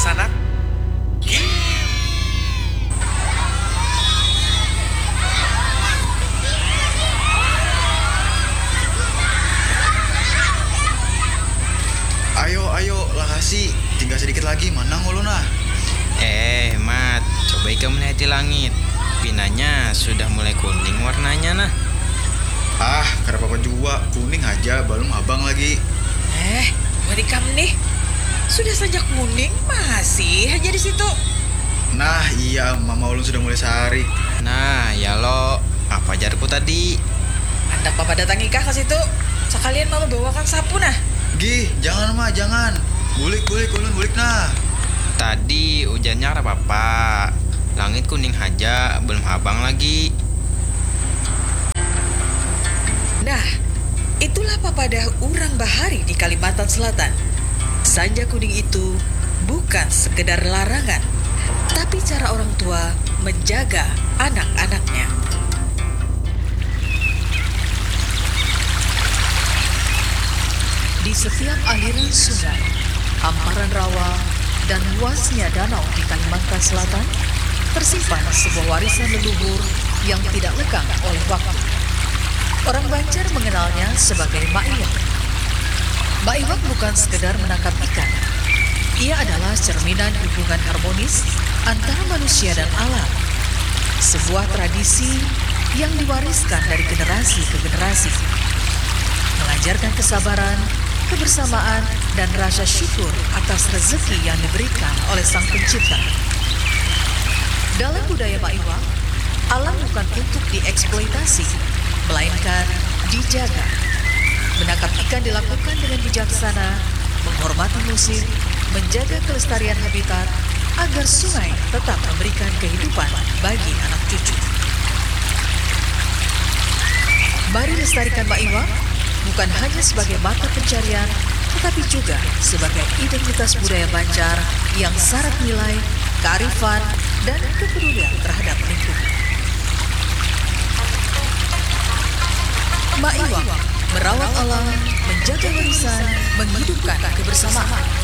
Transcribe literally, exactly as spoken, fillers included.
sana? Ayo, ayo, Lakasi. Tinggal sedikit lagi, manang ulun nah. Eh, Mat, coba kamu melihat di langit. Pinanya sudah mulai kuning warnanya nah. Ah, kada apa-apa juga. Kuning aja, belum abang lagi. Eh, mereka nih sudah saja kuning masih aja di situ. Nah, iya, mama ulun sudah mulai sarik. Nah, ya lo, apa jarku tadi? Anda papa datang ikah ke situ. Sekalian mama bawakan sapu nah. Gih, jangan mah, jangan. Bulik, bulik, ulun bulik nah. Tadi hujannya ada apa? Langit kuning aja, belum abang lagi. Nah, itulah papadah urang bahari di Kalimantan Selatan. Sanja kuning itu bukan sekedar larangan, tapi cara orang tua menjaga anak-anaknya. Di setiap aliran sungai, hamparan rawa, dan luasnya danau di Kalimantan Selatan, tersimpan sebuah warisan leluhur yang tidak lekang oleh waktu. Orang Banjar mengenalnya sebagai Mak Iwak. Mak Iwak bukan sekedar menangkap ikan. Ia adalah cerminan hubungan harmonis antara manusia dan alam. Sebuah tradisi yang diwariskan dari generasi ke generasi. Mengajarkan kesabaran, kebersamaan, dan rasa syukur atas rezeki yang diberikan oleh Sang Pencipta. Dalam budaya Mak Iwak, alam bukan untuk dieksploitasi, melainkan dijaga. Menangkap ikan dilakukan dengan bijaksana, menghormati musim, menjaga kelestarian habitat, agar sungai tetap memberikan kehidupan bagi anak cucu. Mari lestarikan Mak Iwak, bukan hanya sebagai mata pencarian, tetapi juga sebagai identitas budaya Banjar yang syarat nilai, kearifan, dan kepedulian terhadap lingkungan. Mak Iwak merawat alam, menjaga warisan, menghidupkan kebersamaan.